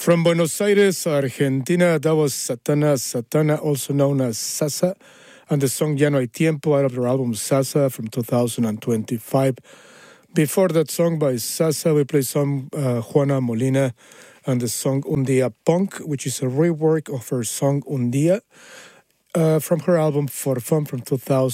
From Buenos Aires, Argentina, that was Satana, also known as Sasa, and the song Ya No Hay Tiempo out of their album Sasa from 2025. Before that song by Sasa, we played some Juana Molina and the song Un Día Punk, which is a rework of her song Un Día from her album For Fun from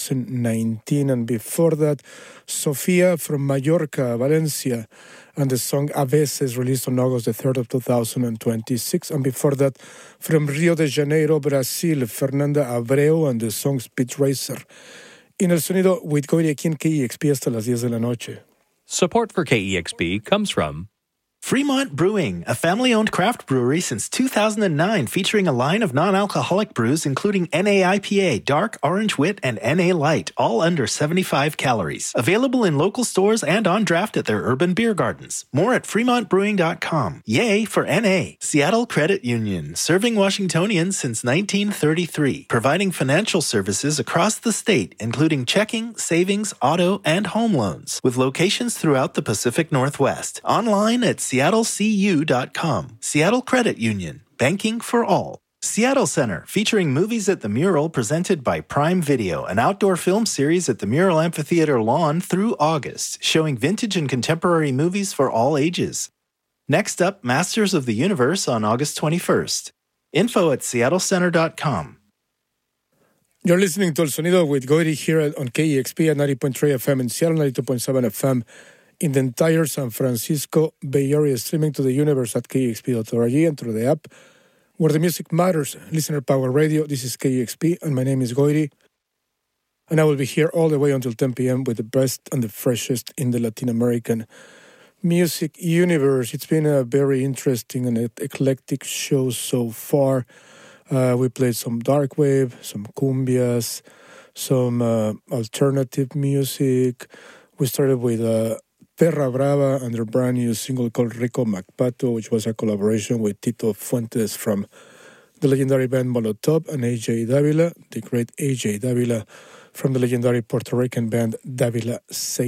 2019. And before that, Sofia from Mallorca, Valencia, and the song A Veces, released on August the 3rd of 2026. And before that, from Rio de Janeiro, Brazil, Fernanda Abreu and the song Speed Racer. En el sonido, with Goiri aquí en KEXP hasta las 10 de la noche. Support for KEXP comes from Fremont Brewing, a family-owned craft brewery since 2009, featuring a line of non-alcoholic brews including NA IPA, Dark, Orange Wit, and NA Light, all under 75 calories. Available in local stores and on draft at their urban beer gardens. More at fremontbrewing.com. Yay for NA. Seattle Credit Union, serving Washingtonians since 1933, providing financial services across the state, including checking, savings, auto, and home loans, with locations throughout the Pacific Northwest. Online at seattlecu.com. Seattle Credit Union, banking for all. Seattle Center, featuring movies at the Mural presented by Prime Video, an outdoor film series at the Mural Amphitheater lawn through August, showing vintage and contemporary movies for all ages. Next up, Masters of the Universe on August 21st. Info at seattlecenter.com. You're listening to El Sonido with Goiri here on KEXP at 90.3 FM in Seattle, 92.7 FM in the entire San Francisco Bay Area, streaming to the universe at KEXP.org and through the app where the music matters. Listener Power Radio, this is KEXP, and my name is Goiri. And I will be here all the way until 10 p.m. with the best and the freshest in the Latin American music universe. It's been a very interesting and eclectic show so far. We played some dark wave, some cumbias, some alternative music. We started with Perra Brava and their brand new single called Rico Macpato, which was a collaboration with Tito Fuentes from the legendary band Molotov and AJ Davila, the great AJ Davila from the legendary Puerto Rican band Davila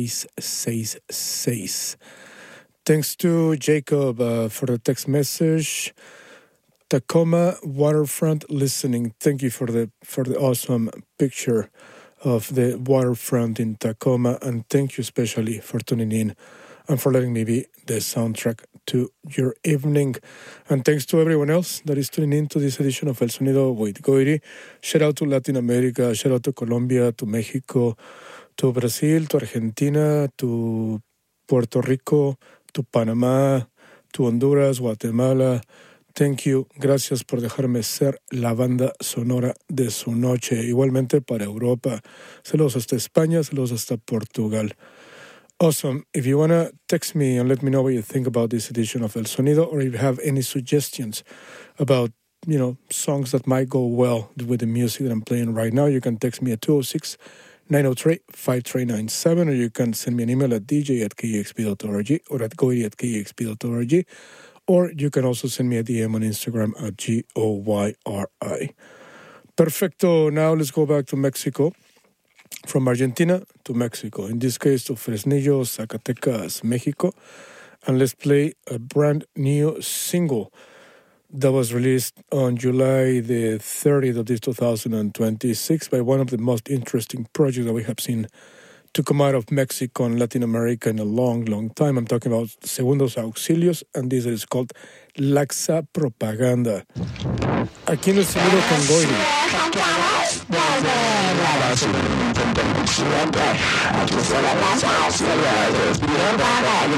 666. Thanks to Jacob for the text message. Tacoma Waterfront Listening. Thank you for the awesome picture of the waterfront in Tacoma, and thank you especially for tuning in and for letting me be the soundtrack to your evening. And thanks to everyone else that is tuning in to this edition of El Sonido with Goiri. Shout out to Latin America, shout out to Colombia, to Mexico, to Brazil, to Argentina, to Puerto Rico, to Panama, to Honduras, Guatemala. Thank you. Gracias por dejarme ser la banda sonora de su noche. Igualmente para Europa. Saludos hasta España. Saludos hasta Portugal. Awesome. If you want to text me and let me know what you think about this edition of El Sonido, or if you have any suggestions about, songs that might go well with the music that I'm playing right now, you can text me at 206-903-5397, or you can send me an email at dj@kexp.org or at goiri@kexp.org. Or you can also send me a DM on Instagram at GOYRI. Perfecto. Now let's go back to Mexico. From Argentina to Mexico. In this case, to Fresnillo, Zacatecas, Mexico. And let's play a brand new single that was released on July the 30th of this 2026 by one of the most interesting projects that we have seen to come out of Mexico and Latin America in a long, long time. I'm talking about Segundos Auxilios, and this is called Laxa Propaganda. Aquí en el sonido con Goiri.